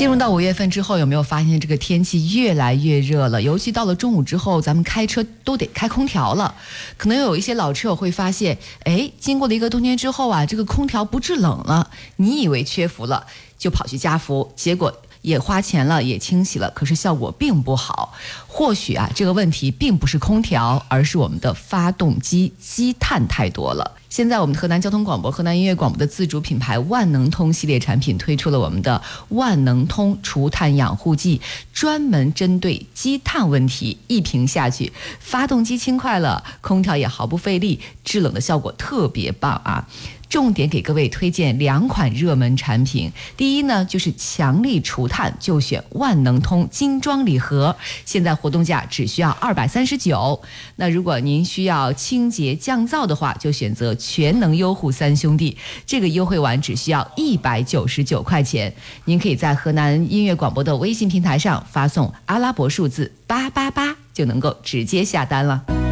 进入到5月份之后，有没有发现这个天气越来越热了？尤其到了中午之后，咱们开车都得开空调了。可能有一些老车友会发现，经过了一个冬天之后啊，这个空调不制冷了，你以为缺伏了，就跑去加伏，结果也花钱了，也清洗了，可是效果并不好。或许啊，这个问题并不是空调，而是我们的发动机积碳太多了。现在我们的河南交通广播、河南音乐广播的自主品牌万能通系列产品推出了我们的万能通除碳养护剂，专门针对积碳问题，一瓶下去，发动机轻快了，空调也毫不费力，制冷的效果特别棒啊！重点给各位推荐2款热门产品。第一呢，就是强力除碳，就选万能通精装礼盒，现在活动价只需要239。那如果您需要清洁降噪的话，就选择全能优护3兄弟，这个优惠完只需要199块钱。您可以在河南音乐广播的微信平台上发送阿拉伯数字888，就能够直接下单了。